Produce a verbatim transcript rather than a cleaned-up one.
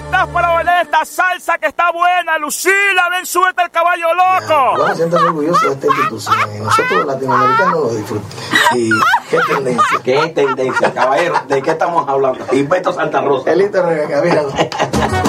estás para bailar esta salsa que está buena? Lucila, ven, súbete al caballo loco. Yo me siento orgulloso de esta institución y nosotros los latinoamericanos lo disfrutamos. ¿Y qué tendencia? ¿Qué tendencia, caballero? ¿De qué estamos hablando? Gilberto Santa Rosa. Elito Rebeca, míralo.